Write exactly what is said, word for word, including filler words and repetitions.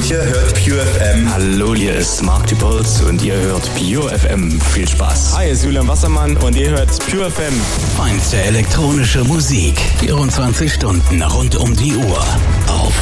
und ihr hört Pure F M. Hallo, hier ist Mark Dupols und ihr hört Pure F M. Viel Spaß. Hi, hier ist Julian Wassermann und ihr hört Pure F M. Feinste elektronische Musik. vierundzwanzig Stunden rund um die Uhr. Auf